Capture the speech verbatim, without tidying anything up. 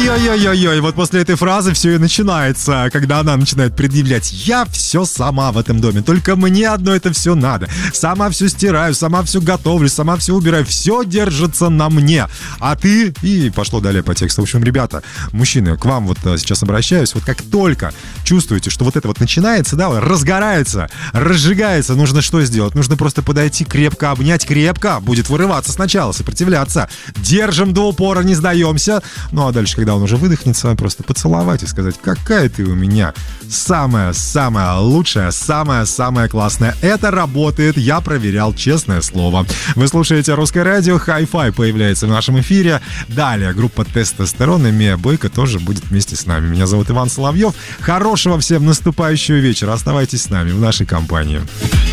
Ой-ой-ой-ой-ой, вот после этой фразы все и начинается, когда она начинает предъявлять: я все сама в этом доме, только мне одно это все надо. Сама все стираю, сама все готовлю, сама все убираю, все держится на мне. А ты... И пошло далее по тексту. В общем, ребята, мужчины, к вам вот сейчас обращаюсь. Вот как только чувствуете, что вот это вот начинается, да, разгорается, разжигается, нужно что сделать? Нужно просто подойти, крепко обнять, крепко, будет вырываться сначала, сопротивляться. Держим до упора, не сдаемся. Ну а дальше, когда он уже выдохнется, просто поцеловать и сказать: какая ты у меня самая-самая лучшая, самая-самая классная. Это работает, я проверял, честное слово. Вы слушаете Русское радио, Hi-Fi появляется в нашем эфире. Далее группа Тестостерон и Мия Бойко тоже будет вместе с нами. Меня зовут Иван Соловьев. Хорошего всем наступающего вечера. Оставайтесь с нами в нашей компании.